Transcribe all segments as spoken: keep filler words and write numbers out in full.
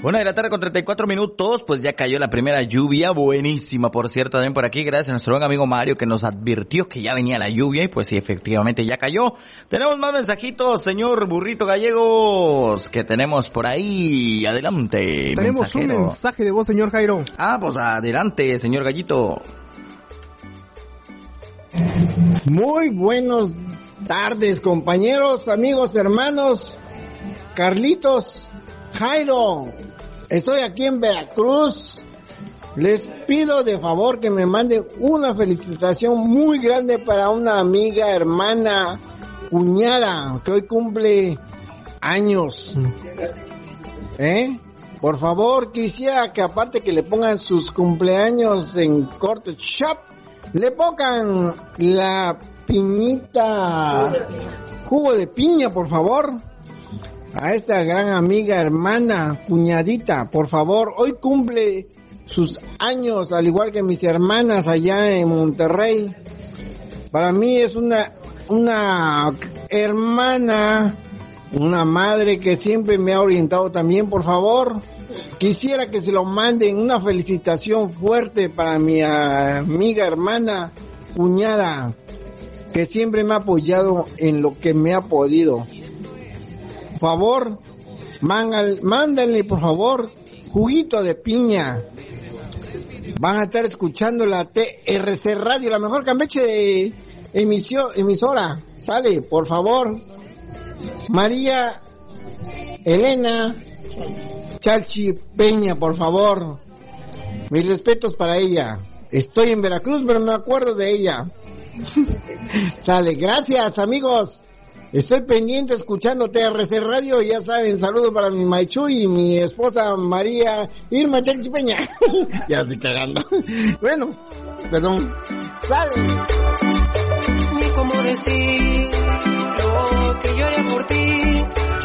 Una de la tarde con treinta y cuatro minutos, pues ya cayó la primera lluvia, buenísima por cierto también por aquí, gracias a nuestro buen amigo Mario que nos advirtió que ya venía la lluvia y pues sí, efectivamente ya cayó. Tenemos más mensajitos, señor Burrito Gallegos, que tenemos por ahí, adelante. Tenemos mensajero. un mensaje de voz, señor Jairo. Ah, pues adelante, señor Gallito. Muy buenas tardes, compañeros, amigos, hermanos, Carlitos, Jairo. Estoy aquí en Veracruz. Les pido de favor que me manden una felicitación muy grande para una amiga, hermana, cuñada, que hoy cumple años. ¿Eh? Por favor, quisiera que aparte que le pongan sus cumpleaños en Corte Shop, le pongan la piñita, jugo de piña, por favor. A esta gran amiga, hermana, cuñadita, por favor, hoy cumple sus años, al igual que mis hermanas allá en Monterrey. Para mí es una, una hermana, una madre que siempre me ha orientado también, por favor. Quisiera que se lo manden una felicitación fuerte para mi amiga, hermana, cuñada, que siempre me ha apoyado en lo que me ha podido. Por favor, mándenle por favor juguito de piña. Van a estar escuchando la T R C Radio, la mejor Campeche de emisión, emisora. Sale, por favor. María Elena Chalchi Peña, por favor. Mis respetos para ella. Estoy en Veracruz, pero me acuerdo de ella. Sale, gracias amigos. Estoy pendiente escuchando T R C Radio, ya saben, saludos para mi Maichu y mi esposa María Irma Chalchi Peña. Ya estoy cagando. Bueno, perdón. Sale. Ni cómo decir lo que lloré por ti.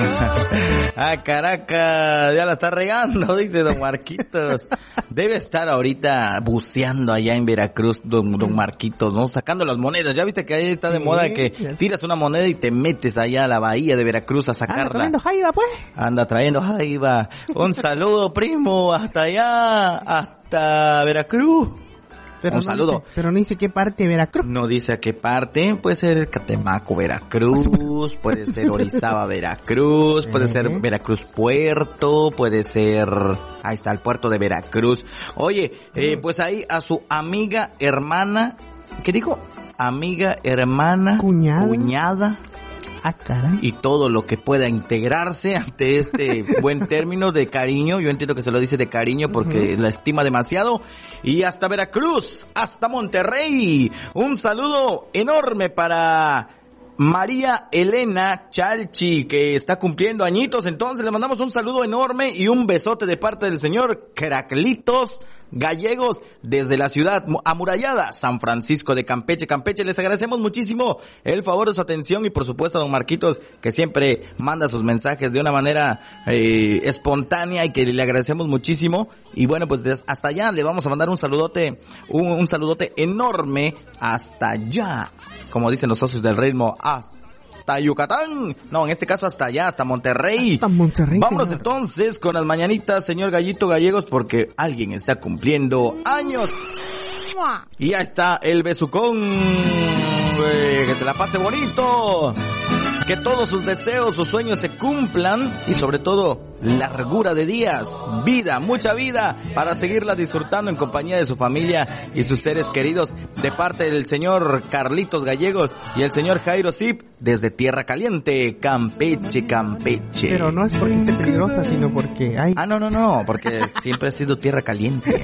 Ah, Caracas, ya la está regando, dice don Marquitos. Debe estar ahorita buceando allá en Veracruz, don, don Marquitos, ¿no? Sacando las monedas. Ya viste que ahí está de sí, moda que tiras una moneda y te metes allá a la bahía de Veracruz a sacarla. Anda trayendo jaiba, pues. Anda trayendo jaiba. Un saludo, primo, hasta allá, hasta Veracruz. Pero un no saludo. Dice, pero no dice qué parte de Veracruz. No dice a qué parte. Puede ser Catemaco, Veracruz. Puede ser Orizaba, Veracruz. Puede uh-huh. ser Veracruz Puerto. Puede ser... Ahí está el puerto de Veracruz. Oye, eh, pues ahí a su amiga, hermana... ¿Qué dijo? Amiga, hermana... Cuñada. Cuñada. Ah, caray. Y todo lo que pueda integrarse ante este buen término de cariño. Yo entiendo que se lo dice de cariño porque uh-huh. la estima demasiado. Y hasta Veracruz, hasta Monterrey. Un saludo enorme para María Elena Chalchi, que está cumpliendo añitos. Entonces le mandamos un saludo enorme y un besote de parte del señor Carlitos Gallegos desde la ciudad amurallada San Francisco de Campeche. Campeche, les agradecemos muchísimo el favor de su atención y por supuesto a don Marquitos, que siempre manda sus mensajes de una manera eh, espontánea y que le agradecemos muchísimo. Y bueno, pues hasta allá le vamos a mandar un saludote, un, un saludote enorme hasta allá, como dicen los socios del ritmo, hasta Yucatán, no, en este caso hasta allá, hasta Monterrey. Hasta Monterrey. Vámonos señor. Entonces con las mañanitas, señor Gallito Gallegos, porque alguien está cumpliendo años. Y ya está el besucón, eh, que se la pase bonito, que todos sus deseos, sus sueños se cumplan y sobre todo largura de días, vida, mucha vida para seguirla disfrutando en compañía de su familia y sus seres queridos, de parte del señor Carlitos Gallegos y el señor Jairo Zip desde Tierra Caliente, Campeche, Campeche. Pero no es porque esté peligrosa, sino porque hay... Ah, no, no, no, porque siempre ha sido Tierra Caliente.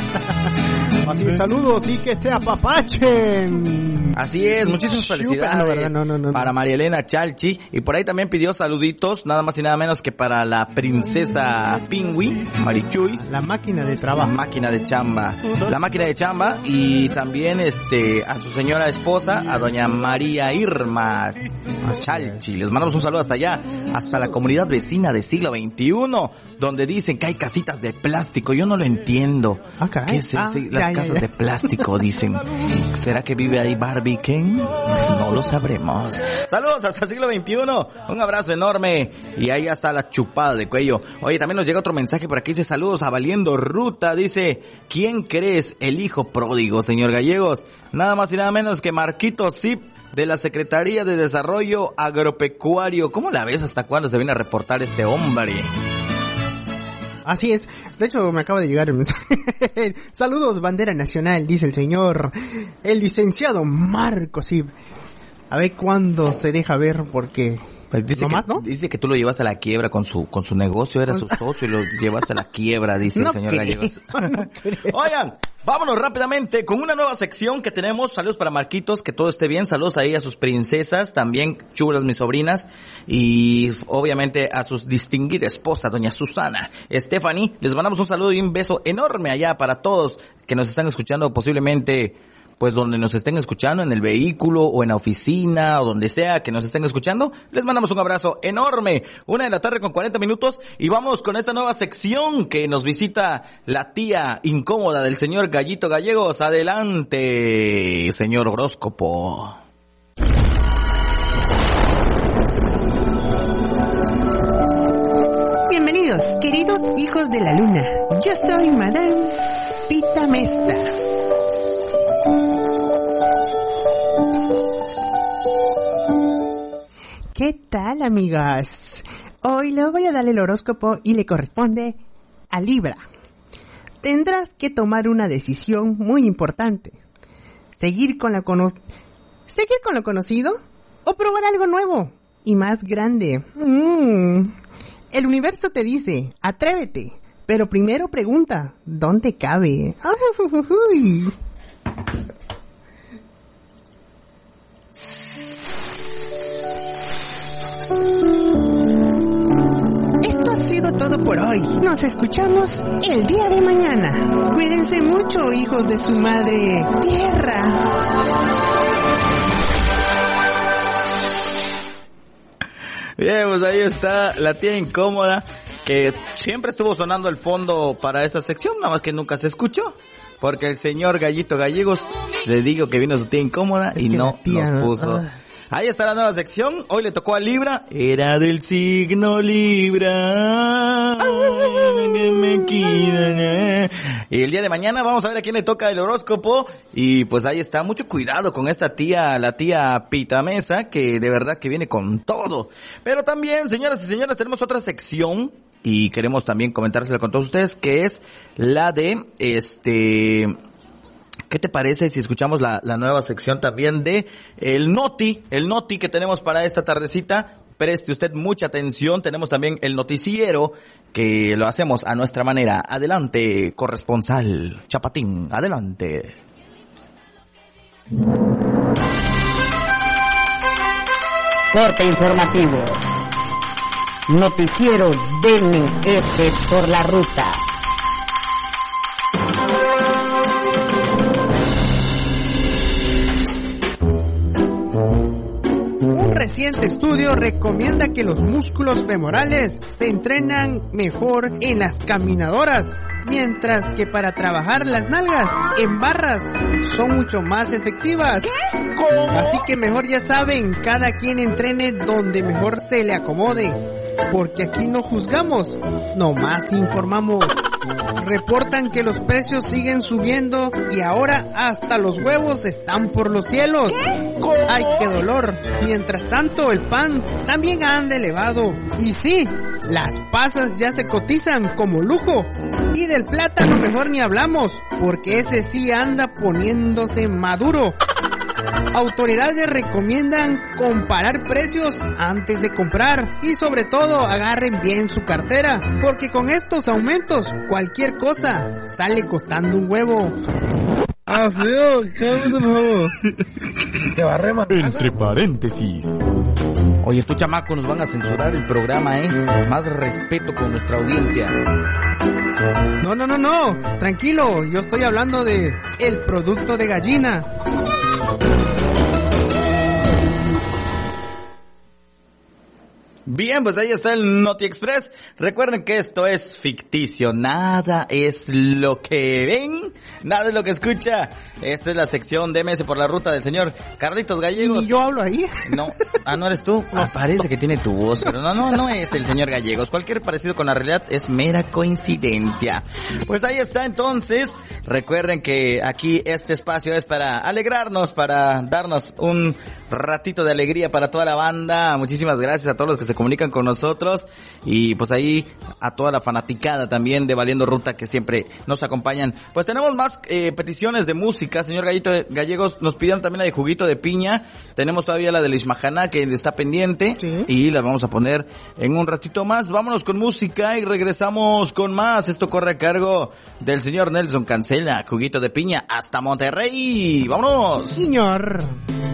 Así que saludos y que te apapachen. Así es, muchísimas felicidades no, no, no, no, para María Elena Chalchi. Y por ahí también pidió saluditos, nada más y nada menos que para la princesa Pingüi, Marichuis. La máquina de trabajo. La máquina de chamba. La máquina de chamba. Y también este a su señora esposa, a doña María Irma Chalchi. Les mandamos un saludo hasta allá, hasta la comunidad vecina de siglo veintiuno, donde dicen que hay casitas de plástico. Yo no lo entiendo. Ah, ¿Qué es ah, las Ay, casas ay, de ay. plástico, dicen. ¿Será que vive ahí Barbie Ken? Pues no lo sabremos. Saludos hasta el siglo veintiuno. Un abrazo enorme. Y ahí está la chupada de cuello. Oye, también nos llega otro mensaje por aquí. Dice, saludos a Valiendo Ruta. Dice, ¿quién crees el hijo pródigo, señor Gallegos? Nada más y nada menos que Marquito Zip, de la Secretaría de Desarrollo Agropecuario. ¿Cómo la ves? ¿Hasta cuándo se viene a reportar este hombre? Así es. De hecho, me acaba de llegar el mensaje. Saludos, bandera nacional, dice el señor, el licenciado Marco Sib. A ver cuándo se deja ver, porque... Pues dice, ¿No que, más, no? dice que tú lo llevas a la quiebra con su con su negocio, era su socio y lo llevaste a la quiebra, dice No el señor creo, Gallegos. no creo. Oigan, vámonos rápidamente con una nueva sección que tenemos. Saludos para Marquitos, que todo esté bien. Saludos ahí a sus princesas, también chulas mis sobrinas. Y obviamente a su distinguida esposa, doña Susana Stephanie. Les mandamos un saludo y un beso enorme allá para todos que nos están escuchando posiblemente... pues donde nos estén escuchando, en el vehículo o en la oficina o donde sea que nos estén escuchando, les mandamos un abrazo enorme. Una de la tarde con cuarenta minutos y vamos con esta nueva sección que nos visita la tía incómoda del señor Gallito Gallegos. Adelante, señor horóscopo. Bienvenidos, queridos hijos de la luna. Yo soy Madame Pita Mesta. ¿Qué tal, amigas? Hoy les voy a dar el horóscopo y le corresponde a Libra. Tendrás que tomar una decisión muy importante. Seguir con la cono- seguir con lo conocido o probar algo nuevo y más grande. Mm. El universo te dice, atrévete, pero primero pregunta, ¿dónde cabe? Uy. Esto ha sido todo por hoy. Nos escuchamos el día de mañana. Cuídense mucho, hijos de su madre tierra. Bien, pues ahí está la tía incómoda, que siempre estuvo sonando el fondo para esta sección, nada más que nunca se escuchó, porque el señor Gallito Gallegos, le digo que vino su tía incómoda y que no la tía, nos puso. ah. Ahí está la nueva sección, hoy le tocó a Libra, era del signo Libra, que me quieren, eh. Y el día de mañana vamos a ver a quién le toca el horóscopo, y pues ahí está, mucho cuidado con esta tía, la tía Pita Mesa, que de verdad que viene con todo. Pero también, señoras y señores, tenemos otra sección, y queremos también comentársela con todos ustedes, que es la de, este... ¿qué te parece si escuchamos la, la nueva sección también de el Noti, el Noti que tenemos para esta tardecita? Preste usted mucha atención, tenemos también el noticiero que lo hacemos a nuestra manera. Adelante, corresponsal Chapatín, adelante. Corte informativo. Noticiero D N S por la ruta. Un reciente estudio recomienda que los músculos femorales se entrenan mejor en las caminadoras, mientras que para trabajar las nalgas en barras son mucho más efectivas. Así que mejor ya saben, cada quien entrene donde mejor se le acomode, porque aquí no juzgamos, nomás informamos. Reportan que los precios siguen subiendo y ahora hasta los huevos están por los cielos. ¡Ay, qué dolor! Mientras tanto, el pan también anda elevado. Y sí, las pasas ya se cotizan como lujo. Y del plátano mejor ni hablamos, porque ese sí anda poniéndose maduro. Autoridades recomiendan comparar precios antes de comprar y sobre todo agarren bien su cartera, porque con estos aumentos cualquier cosa sale costando un huevo. Ah, feo, cálmate, por favor. Te va a rematar. Entre paréntesis. Oye, tú chamaco, nos van a censurar el programa, ¿eh? Más respeto con nuestra audiencia. No, no, no, no, tranquilo, yo estoy hablando de el producto de gallina. Bien, pues ahí está el Noti Express. Recuerden que esto es ficticio, nada es lo que ven, nada es lo que escucha. Esta es la sección de M S por la ruta del señor Carlitos Gallegos. ¿Y yo hablo ahí? No, ah, ¿no eres tú? No, parece que tiene tu voz, pero no, no, no es el señor Gallegos. Cualquier parecido con la realidad es mera coincidencia. Pues ahí está entonces. Recuerden que aquí este espacio es para alegrarnos, para darnos un ratito de alegría para toda la banda. Muchísimas gracias a todos los que se comunican con nosotros y pues ahí a toda la fanaticada también de Valiendo Ruta que siempre nos acompañan. Pues tenemos más eh, peticiones de música, señor Gallito Gallegos. Nos pidieron también la de Juguito de Piña. Tenemos todavía la de Lishmahana que está pendiente, sí, y la vamos a poner en un ratito más. Vámonos con música y regresamos con más. Esto corre a cargo del señor Nelson Cancela. Juguito de Piña hasta Monterrey. ¡Vámonos! Señor.